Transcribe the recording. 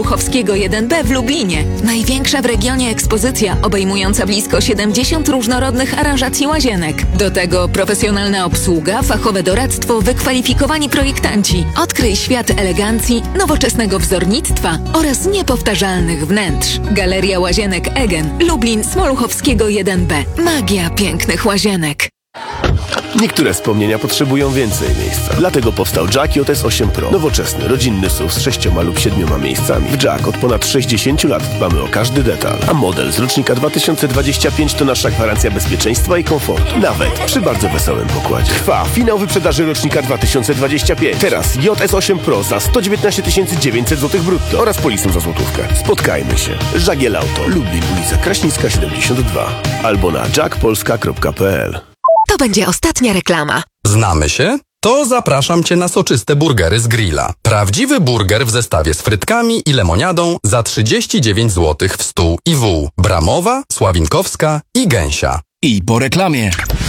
Smoluchowskiego 1B w Lublinie. Największa w regionie ekspozycja obejmująca blisko 70 różnorodnych aranżacji łazienek. Do tego profesjonalna obsługa, fachowe doradztwo, wykwalifikowani projektanci. Odkryj świat elegancji, nowoczesnego wzornictwa oraz niepowtarzalnych wnętrz. Galeria Łazienek Egen, Lublin, Smoluchowskiego 1B. Magia pięknych łazienek. Niektóre wspomnienia potrzebują więcej miejsca. Dlatego powstał Jack JS8 Pro. Nowoczesny, rodzinny SUV z 6 lub 7 miejscami. W Jack od ponad 60 lat dbamy o każdy detal. A model z rocznika 2025 to nasza gwarancja bezpieczeństwa i komfortu. Nawet przy bardzo wesołym pokładzie. Trwa finał wyprzedaży rocznika 2025. Teraz JS8 Pro za 119 900 zł brutto oraz polisą za złotówkę. Spotkajmy się. Żagiel Auto. Lublin, ulica Kraśnicka 72. Albo na jackpolska.pl. To będzie ostatnia reklama. Znamy się? To zapraszam Cię na soczyste burgery z grilla. Prawdziwy burger w zestawie z frytkami i lemoniadą za 39 zł w stół i wół. Bramowa, Sławinkowska i Gęsia. I po reklamie.